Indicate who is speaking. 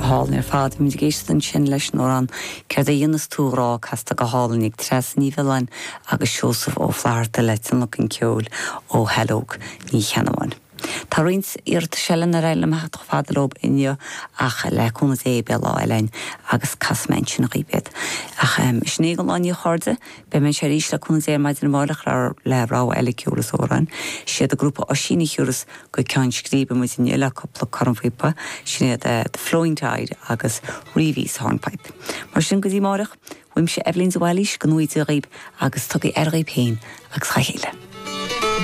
Speaker 1: háil ar fád mi géistan sin leis nó an ceir a dionas túrá casta go hálanig tres níhlein agus seosamh ó phláirta le an locin ceol ó helóg ní cheanamhain. Tá rins irt sellan ar eile meach fadalób inne ach le cúnas é be lá eilein agus casmain sin ribead. Ach snégal aní cháde, be men sé ríis le cúnas é maid an bhálach le rá eile ceolalas óran, siad a grúpa ó sína chiúras go ceann scríbe mu in eile coppla cormfuipa, sinad the Flowing Tide agus Reeves Hornpipe. Mar sin go dtí marach, bhuiim sé Evelyn Zawalish go nuid a rib agus tugaí ar péin agus chaile.